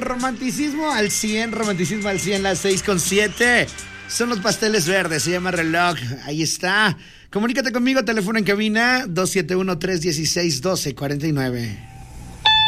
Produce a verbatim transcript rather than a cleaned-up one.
romanticismo al cien, romanticismo al cien, las seis con siete. Son los Pasteles Verdes, se llama Reloj. Ahí está. Comunícate conmigo, teléfono en cabina dos siete uno, tres uno seis, uno dos cuatro nueve.